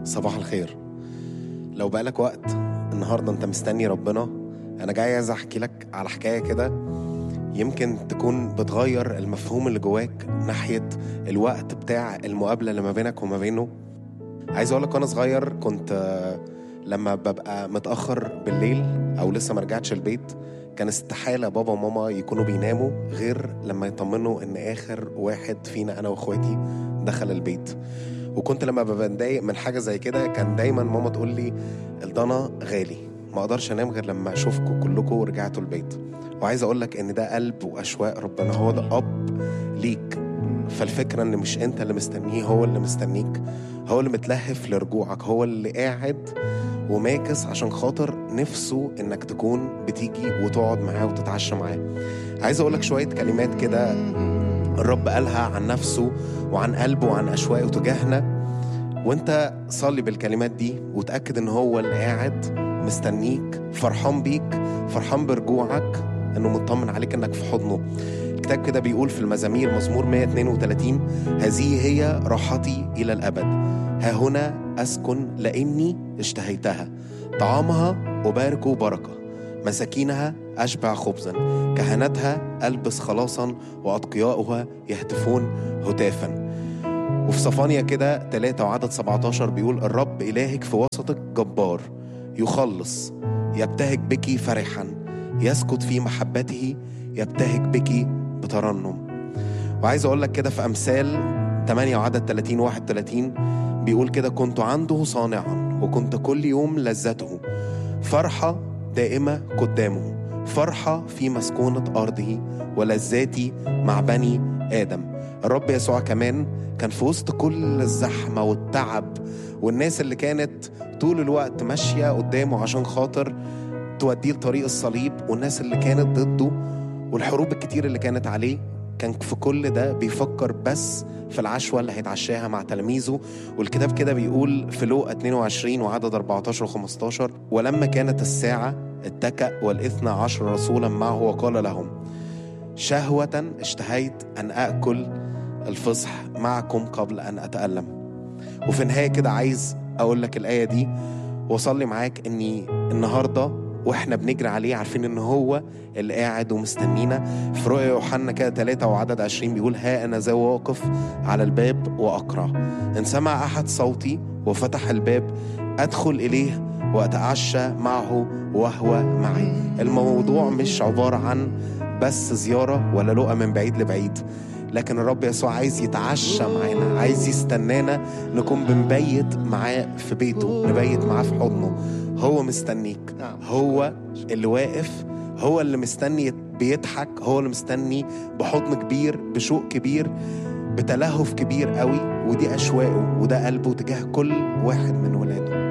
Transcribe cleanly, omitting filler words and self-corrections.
صباح الخير. لو بقالك وقت النهاردة انت مستني ربنا، انا جاي عايز احكي لك على حكاية كده يمكن تكون بتغير المفهوم اللي جواك ناحية الوقت بتاع المقابلة اللي ما بينك وما بينه. عايز اقولك وانا صغير كنت لما ببقى متأخر بالليل او لسه مرجعتش البيت كان استحالة بابا وماما يكونوا بيناموا غير لما يطمنوا ان اخر واحد فينا انا واخواتي دخل البيت. وكنت لما ببقى متضايق من حاجة زي كده كان دايما ماما تقول لي الضنا غالي، ما اقدرش انام غير لما اشوفكم كلكم ورجعتوا البيت. وعايز اقولك ان ده قلب واشواق ربنا، هو ده اب ليك. فالفكرة ان مش انت اللي مستنيه، هو اللي مستنيك، هو اللي متلهف لرجوعك، هو اللي قاعد وماكس عشان خاطر نفسه انك تكون بتيجي وتقعد معاه وتتعشى معاه. عايز اقولك شوية كلمات كده الرب قالها عن نفسه وعن قلبه وعن أشواقه تجاهنا، وانت صلي بالكلمات دي وتأكد ان هو اللي قاعد مستنيك، فرحان بيك، فرحان برجوعك، انه مطمن عليك انك في حضنه. الكتاب كده بيقول في المزامير مزمور 132: هذه هي راحتي إلى الأبد، ها هنا أسكن لأني اشتهيتها، طعامها أبارك بركة، مساكينها أشبع خبزا، كهنتها ألبس خلاصا، وأتقياؤها يهتفون هتافا. وفي صفانيا كده 3 وعدد 17 بيقول: الرب إلهك في وسطك جبار، يخلص، يبتهج بك فرحا، يسكت في محبته، يبتهج بك بترنم. وعايز أقول لك كده في أمثال 8 وعدد 30 31 بيقول كده: كنت عنده صانعا وكنت كل يوم لذته، فرحة دائمة قدامه، فرحة في مسكونة أرضه، ولذاتي مع بني آدم. الرب يسوع كمان كان في وسط كل الزحمة والتعب والناس اللي كانت طول الوقت ماشية قدامه عشان خاطر توديه لطريق الصليب، والناس اللي كانت ضده والحروب الكتير اللي كانت عليه، كان في كل ده بيفكر بس في العشوة اللي هيتعشاها مع تلاميذه. والكتاب كده بيقول في لوقا 22 وعدد 14 و15: ولما كانت الساعة اتكأ والاثنى عشر رسولا معه وقال لهم: شهوة اشتهيت أن أكل الفصح معكم قبل أن أتألم. وفي النهاية كده عايز أقول لك الآية دي وصلي معاك إني النهاردة واحنا بنجري عليه عارفين ان هو اللي قاعد ومستنينا. في رؤيا يوحنا كده 3 وعدد 20 بيقول: ها انا ذا واقف على الباب واقرع، ان سمع احد صوتي وفتح الباب ادخل اليه واتعشى معه وهو معي. الموضوع مش عبارة عن بس زيارة ولا لقى من بعيد لبعيد، لكن الرب يسوع عايز يتعشى معانا، عايز يستنانا نكون بنبيت معاه في بيته، نبيت معاه في حضنه. هو مستنيك، هو اللي واقف، هو اللي مستني بيضحك، هو اللي مستني بحضن كبير، بشوق كبير، بتلهف كبير قوي. ودي أشواقه وده قلبه تجاه كل واحد من ولاده.